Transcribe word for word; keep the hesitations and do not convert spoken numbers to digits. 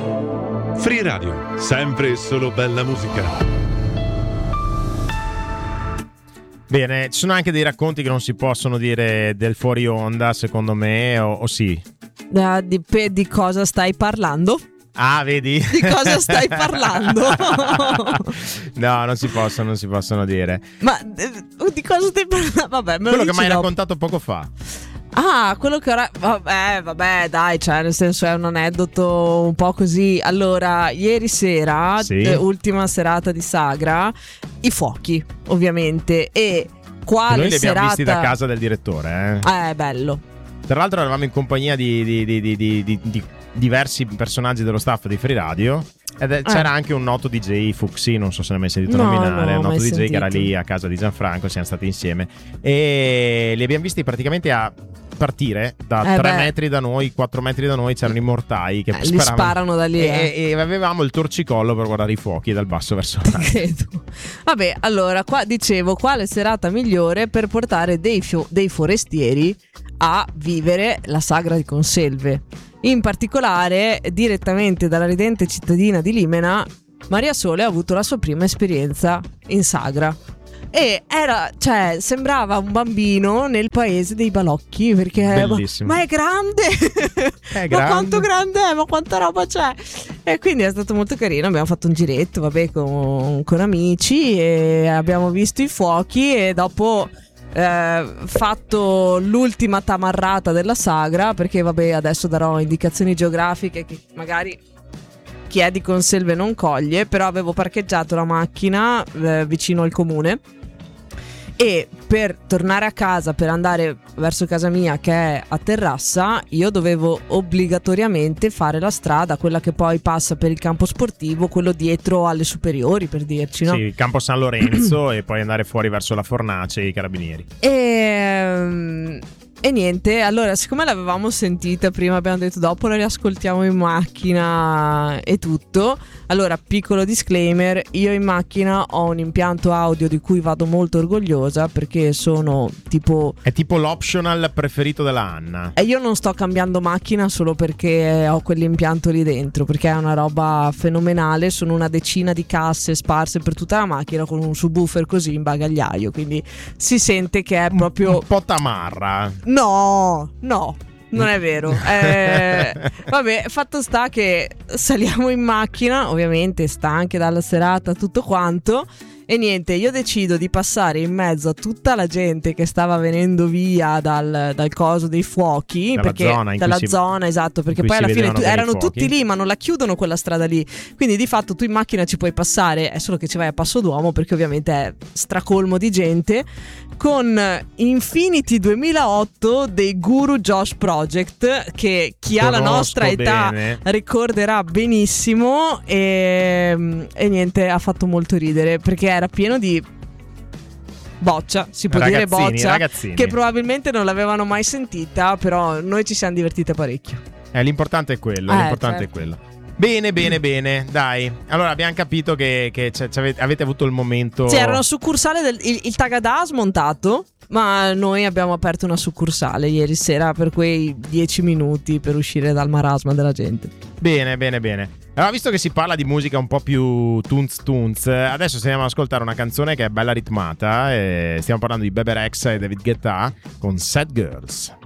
Free Radio, sempre e solo bella musica. Bene, ci sono anche dei racconti che non si possono dire del fuori onda, secondo me, o, o sì? Uh, di, di cosa stai parlando? Ah, vedi? Di cosa stai parlando? No, non si possono, non si possono dire. Ma di cosa stai parlando? Vabbè, me lo Quello che mi hai dopo. raccontato poco fa. Ah, quello che ora... Vabbè, vabbè, dai, cioè, nel senso è un aneddoto un po' così. Allora, ieri sera, sì. eh, ultima serata di Sagra, i fuochi, ovviamente. E quale Noi li abbiamo serata... visti da casa del direttore, eh? Eh, bello. Tra l'altro eravamo in compagnia di, di, di, di, di, di, di diversi personaggi dello staff di Free Radio. Ed è, c'era eh. anche un noto D J, Fuxi, non so se ne hai mai sentito no, nominare, no, un noto D J sentito. che era lì a casa di Gianfranco, siamo stati insieme e li abbiamo visti praticamente a partire da eh tre beh. metri da noi, quattro metri da noi c'erano i mortai che eh, li sparavano, sparano da lì, e, eh. e avevamo il torcicollo per guardare i fuochi dal basso verso l'alto. Credo. Vabbè, allora, qua dicevo, quale serata migliore per portare dei, fio- dei forestieri a vivere la Sagra di Conselve. In particolare, direttamente dalla ridente cittadina di Limena, Maria Sole ha avuto la sua prima esperienza in Sagra. E era, cioè, sembrava un bambino nel paese dei balocchi, perché Bellissimo. Ma, ma è grande! È Ma grande. quanto grande è? Ma quanta roba c'è? E quindi è stato molto carino. Abbiamo fatto un giretto, vabbè, con, con amici e abbiamo visto i fuochi e dopo eh, fatto l'ultima tamarrata della Sagra, perché vabbè, adesso darò indicazioni geografiche che magari chi è di Conselve non coglie, però avevo parcheggiato la macchina eh, vicino al comune e per tornare a casa, per andare verso casa mia che è a Terrassa, io dovevo obbligatoriamente fare la strada, quella che poi passa per il campo sportivo, quello dietro alle superiori, per dirci, no? Sì, Campo San Lorenzo e poi andare fuori verso la Fornace e i Carabinieri. E... E niente, allora siccome l'avevamo sentita prima, abbiamo detto dopo la riascoltiamo in macchina e tutto. Allora, piccolo disclaimer, io in macchina ho un impianto audio di cui vado molto orgogliosa, perché sono tipo... È tipo l'optional preferito della Anna. E io non sto cambiando macchina solo perché ho quell'impianto lì dentro, perché è una roba fenomenale. Sono una decina di casse sparse per tutta la macchina con un subwoofer così in bagagliaio, quindi si sente che è proprio... Un po' tamarra. No, no, non è vero. Eh, vabbè, fatto sta che saliamo in macchina, ovviamente stanche dalla serata, tutto quanto. E niente, io decido di passare in mezzo a tutta la gente che stava venendo via dal, dal coso dei fuochi, dalla perché, zona, in dalla cui si, zona, esatto, perché poi alla fine tu, erano tutti lì, ma non la chiudono quella strada lì. Quindi di fatto tu in macchina ci puoi passare, è solo che ci vai a passo d'uomo, perché ovviamente è stracolmo di gente, con Infinity duemilaotto dei Guru Josh Project, che chi Conosco ha la nostra età bene. ricorderà benissimo. E, e niente, ha fatto molto ridere, perché era pieno di boccia, si può Ragazzini, dire boccia, ragazzini. che probabilmente non l'avevano mai sentita, però noi ci siamo divertite parecchio. Eh, l'importante è quello, Eh, l'importante certo. è quello. Bene, bene, bene, dai. Allora abbiamo capito che, che c'è- c'avete- avete avuto il momento. Sì, era una succursale del il, il Tagada ha smontato, ma noi abbiamo aperto una succursale ieri sera per quei dieci minuti per uscire dal marasma della gente. Bene, bene, bene. Allora, visto che si parla di musica un po' più tunz tunz, adesso stiamo ad ascoltare una canzone che è bella ritmata. E stiamo parlando di Bebe Rexha e David Guetta con Sad Girls.